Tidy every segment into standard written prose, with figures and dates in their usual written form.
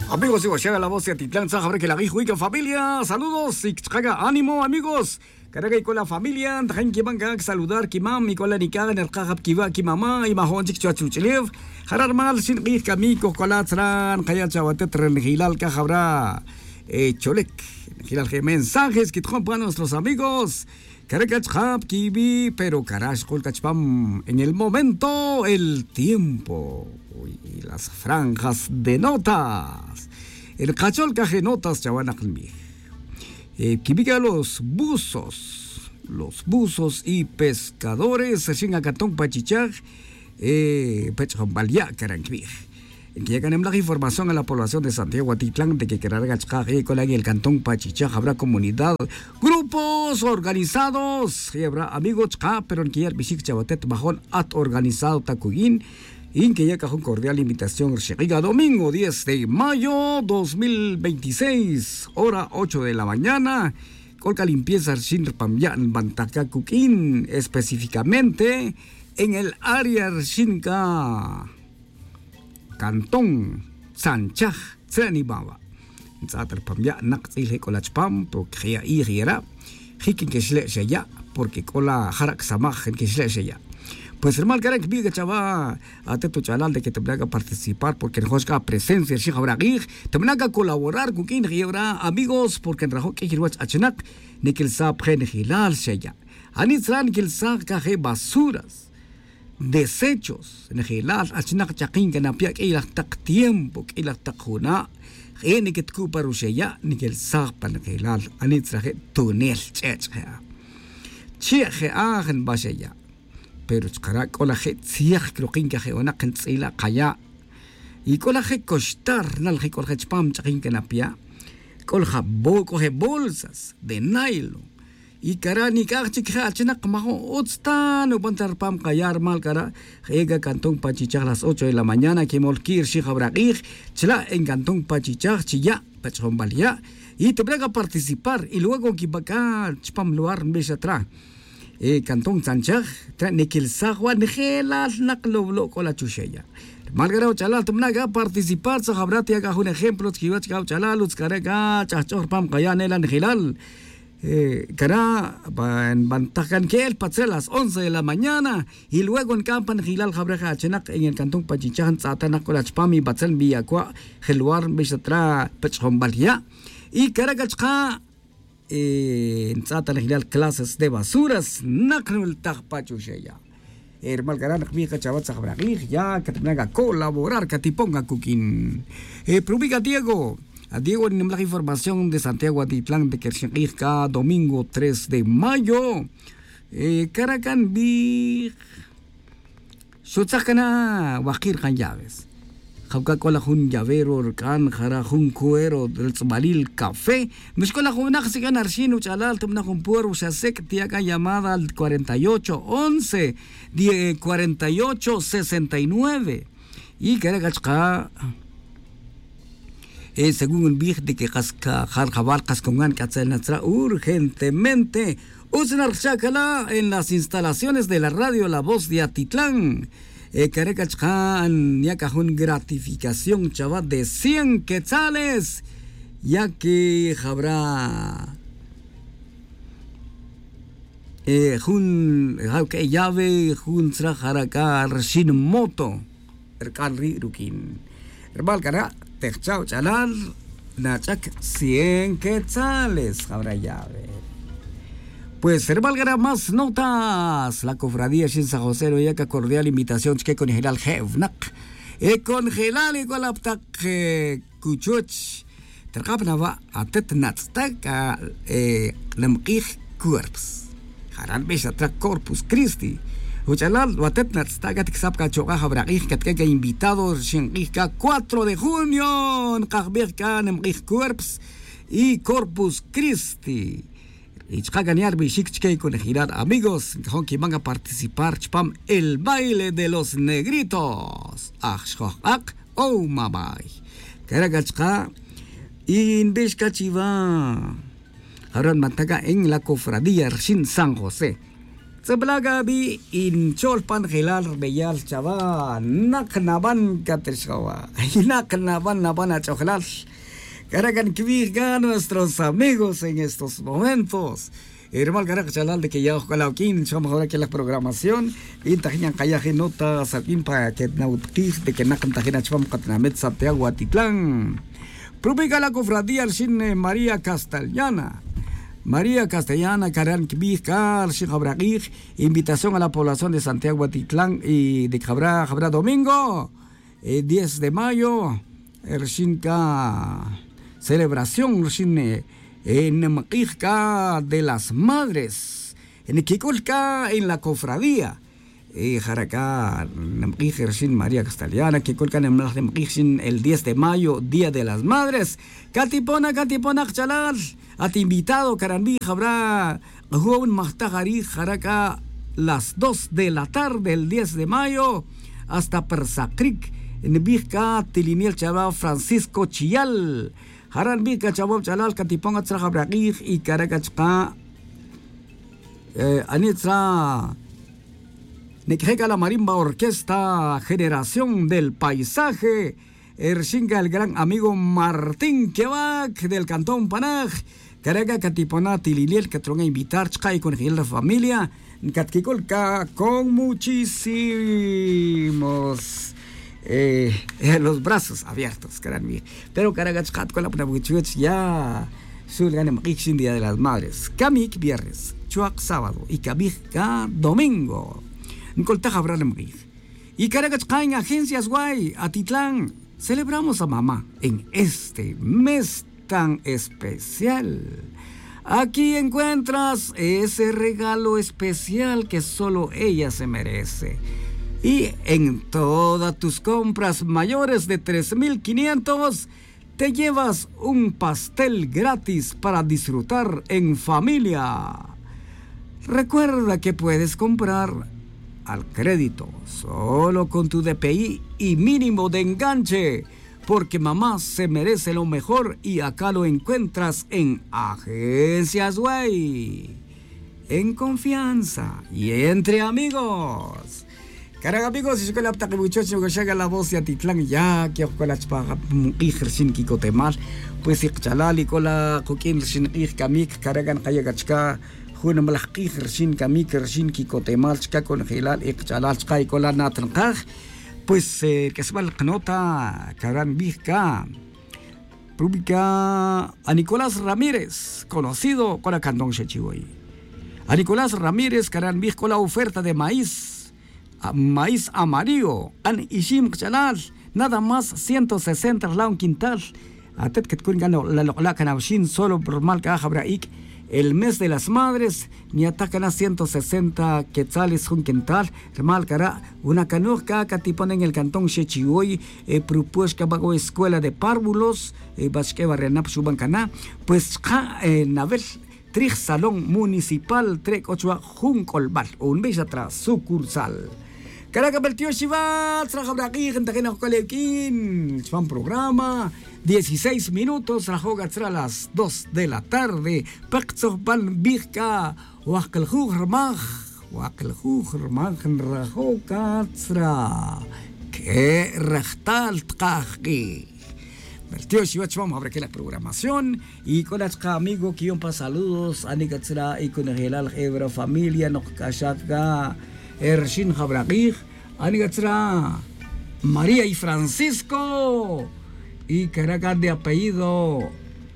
Amigos, y llega la voz de Atitlán, saber que la Rijuica familia, saludos y ánimo, amigos. Caraga y con la familia, traen que van a saludar que mam y con la nicada en el cajab que va que mamá y mahon chichuachuchelev. Jarar mal sin rir camicos con la tran, kaya chawatetren gilal cajabra. Cholek, gilal que mensajes que trompan nuestros amigos. Caraga chab kibi, pero carash colcachpam. En el momento, el tiempo. Y las franjas de notas. El cachol caje notas chavanakmi. Kibiga los buzos y pescadores, sin acatón pachichag, pechombalia carankmi. Que llegan la información a la población de Santiago Atitlán de que Cararagachcaje con el cantón Pachichaj habrá comunidad, grupos organizados, y habrá amigos, pero en que ya bisik chabatet bajón at organizado tacuyin. Y que llega con cordial invitación llega domingo 10 de mayo 2026, hora 8 de la mañana, colca limpieza sin pamyan bantacacuquín, específicamente en el área Shinka, Cantón Sanchaj, Tsanibaba. Zater pamya nakzile colachpam, porque ya iriera, hikin que se ya, porque cola harak samaj en que se ya. Pues hermano, que viga chava, a tu chalal de que te haga participar, porque en Josca presencia, si habrá ir, te haga colaborar con quien habrá amigos, porque en Rajo que hirwach achenak, ni que el sap gen hilal sheya. Anitzran que el sap caje basuras, desechos, en hilal, achenak chakin que napia que ilah tak tiempo, que ilah tak juna, ni que tku paru sheya, ni que el sap pan hilal, anitzraje tunel chechea. Chieje agen basheya. Pero chkara kola je tsiach krokin ka je ona kantsila kaya y kola je costar nal je kolja chpam chakin kanapia kolja coge bolsas de nylon y cara ni ka chikha chnak maho otstan o pantar pam kayar mal cara llega cantón Pachichaj a las 8 de la mañana que molkir shi jabraqir chla en cantón Pachichaj chilla pachombalia y te plaga participar y luego que baka chpam luar mes atrás Cantón Sanchaj, Nekil Sagua, Negelas, Nakloblo, con la Chucheya. Malgrado Chalal, Tumnaga, participar, Sahabrati, haga un ejemplo, Kiwachka, Chalal, Uzkarega, Chachor, Pam, Kayanelan, Gilal. Cara, en Bantajan, que el Pacel a las 11 de la mañana, y luego en Campan, Gilal, Jabreja, Chenak, en el Cantón Pachichan, Satana, Colachpami, Pacel, Villacua, Geluar, Bechatra, Pechombalia, y Caragachka. En Satan clases de basuras, Naknul Tagpachucheya. Hermal Garan, Mija Chabat Sabraglig, ya que te haga colaborar, que te ponga cooking. Probiga Diego. A Diego en la información de Santiago Atitlán de Kershengirka, domingo 3 de mayo. Caracan Big. Sotzakana, Wakir Kan Llaves. Coca-Cola un llavero, can, jara, un cuero, del Zbalil café. Mezcola una que se gana archino, chalal, tomna un puero, se hace que te haga llamada al 4811, 4869. Y que era gachka. Según el big de que casca, jarjabal, cascongan, catzalnatra, urgentemente. Usen archacala en las instalaciones de la radio La Voz de Atitlán. Carecachán, ya cajón gratificación, chaval, de 100 quetzales, ya que habrá llave, jun trajaraka, sin moto, ercalri rukin. Herbal cara, techao chalal, nachak 100 quetzales, habrá llave. Pues herbalgará más notas. La cofradía Shin San José lo yaca cordial invitación que con general Hevnak. Congelar y con la ptak kuchuch. Tercapna va a tetnatztak lemqih cuerps. Haran besha trak corpus Christi. Uchalal va tetnatztak atikzapka choga habraqih katkega invitados Shinqihka 4 de junio. Nkahbirka lemqih cuerps y Corpus Christi. Y ganar Bishik con girar amigos que van a participar chpam el baile de los negritos. Oh mamay. Caragachka in Bishkachiva. Ahora mantaga en la cofradía Shin San José. Sebelaga bi incol pan hilal beyal chava nak naban katershawa. Nak naban achojlal. Caracan que nuestros amigos en estos momentos. Hermano Caraca Chalal de que ya Ojalauquín, vamos ahora aquí la programación. Y tajinan callaje nota saquín para que nautis de que nacan tajina chvam catnamet Santiago Atitlán. Publica la cofradía al cine María Castellana. María Castellana, Caran Kibizca, al Shijabragir, invitación a la población de Santiago Atitlán y de Jabra Domingo, 10 de mayo, el Shinka. Celebración en Maquijca de las Madres, en Kikolka, en la cofradía. Jaracá, María Castellana, Kikolka, en el 10 de mayo, Día de las Madres. Katipona, Chalal, a ti invitado, Caranbí, habrá Juan Mahtajari, Jaracá, las 2 de la tarde, el 10 de mayo, hasta Persacric, en Vizca, Tiliniel Chava, Francisco Chillal. Haran bika chabab chalal katipongat sa kabraqih y karakachka anitra Nekjeka la Marimba Orquesta Generación del Paisaje Ershinga el gran amigo Martín Quevac del Cantón Panaj Caraca Katipona Tililiel que tronga invitar chka y con la familia Katkikolka con muchísimos los brazos abiertos, caranmi. Pero caragachat con la punabuchuch ya sulgan en Día de las Madres. Kamik viernes, chuak sábado y Kamik domingo. Nkolta habran y caragachka en agencias guay Atitlán. Celebramos a mamá en este mes tan especial. Aquí encuentras ese regalo especial que solo ella se merece. Y en todas tus compras mayores de 3,500 te llevas un pastel gratis para disfrutar en familia. Recuerda que puedes comprar al crédito solo con tu DPI y mínimo de enganche, porque mamá se merece lo mejor y acá lo encuentras en Agencias Way. En confianza y entre amigos. Caraca amigos, si yo la apta que muchacho que llega la voz de Atitlán ya que con las pagas mujer Kikotemal, pues si chalali con la coquín sin kamik caragan kayagachka juna malakir sin kamik sin Kikotemal chka con hilal chalal chka y con la natrancar, pues que se va la nota caran bizca publica a Nicolás Ramírez, conocido con la Cantón Chechiboy. A Nicolás Ramírez caran bizca con la oferta de maíz amarillo, an ishim chalal, nada más 160 la un quintal. Atet que tkun gano la canabshin solo por mal que habraik el mes de las madres ni atacan a 160 quetzales un quintal. Mal cara una canuca que tipon en el cantón Chechihoy propuesta bago escuela de párvulos basque barrenap subancana pues navel Trij Salón Municipal Trek Ochoa Juncolbal un mes atrás sucursal. Caraca Beltio Shiva, Trajabraqui, Gentagena Colequín, Chvan programa, 16 minutos, Rajogatzra a las 2 de la tarde, Pactzopal Birka, Huakelhujermaj, Rajogatzra, que Rachtal Traji. Beltio Shiva, vamos a abrir aquí la programación y con las amigo que yon pa saludos, Anigatzra y con el Hebra familia, Nokashaka. Ershin Jabragir, Anigatzra, María y Francisco, y Caracas de apellido,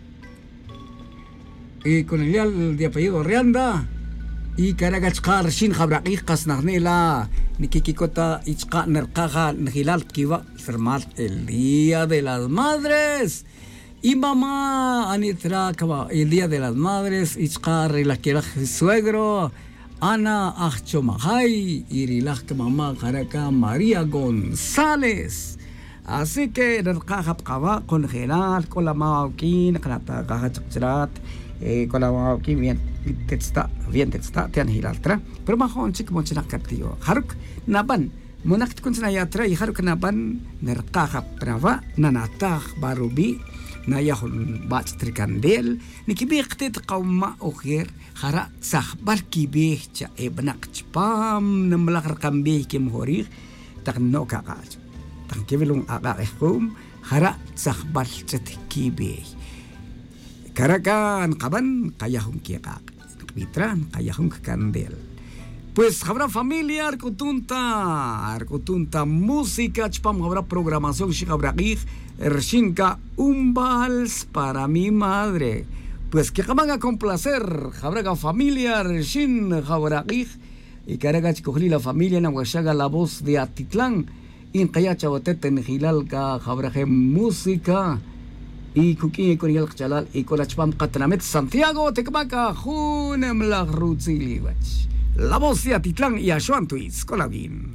y con el de apellido Rianda, y Caracas Ershin Jabragir, Casnarnela, Nikikikota, Ichka Nerkaja, Nihilal Kiva, Fermat, el Día de las Madres. Y mamá, Anitra, el Día de las Madres, Ichka, la quiera suegro. Ana Achomajay y Rilaj mamá Caraca María González. Así que Nerkajapkaba con Gerard, con la Mauquín, Canata Gajachrat, con la Mauquín bien tetsta, Tian Hiraltra, pero Mahon Chick Mochinacatío. Haruk Naban, Monakt Kunsnayatra y Haruk Naban, Nerkajap Prava, Nanatag Barubi, nayahon bach tricandel ni kibiktet qauma oher khara sahbar kibehcha ebnaqchpam namlakar kambeh kim horir takno kakaj tak kivelung aqaqhum khara sahbar chat kibeh karakan qaban qayahum kiqaq bitran qayahum kandel. Pues habrá familia arkutunta música chpam habrá programación shigabraqij ershinka un vals para mi madre. Pues que van a complacer habrá familia ershin habraqij y caragach cogli la familia na washaga la voz de Atitlán in qayacha wateten hilalka habrá música y kuki con el chalal y con la chpam qatramet Santiago tekmaka junem la rutziliwach. La voz de Atitlán y Ashuan Tuiz, Colabín.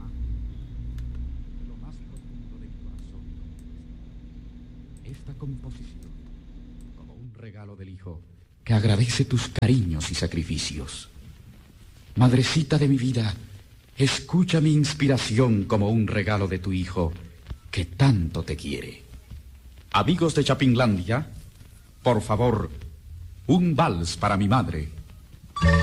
Esta composición, como un regalo del hijo, que agradece tus cariños y sacrificios. Madrecita de mi vida, escucha mi inspiración como un regalo de tu hijo, que tanto te quiere. Amigos de Chapinlandia, por favor, un vals para mi madre.